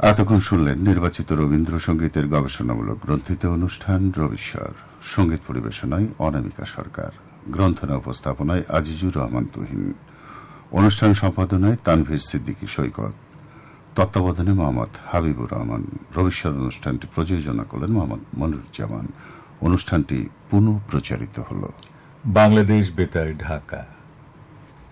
এতক্ষণ শুনলেন নির্বাচিত রবীন্দ্রসঙ্গীতের গবেষণামূলক গ্রন্থিত অনুষ্ঠান রবিশ্বর। সঙ্গীত পরিবেশনায় অনামিকা সরকার, গ্রন্থনা উপস্থাপনায় আজিজুর রহমান তুহিন, অনুষ্ঠান সম্পাদনায় তানভীর সিদ্দিকী সৈকত, তত্ত্বাবধানে মোহাম্মদ হাবিবুর রহমান। রবিশ্বর অনুষ্ঠানটি প্রযোজনা করলেন মোহাম্মদ মনিরুজ্জামান। অনুষ্ঠানটি পুনঃ প্রচারিত হল। বাংলাদেশ বেতার, ঢাকা।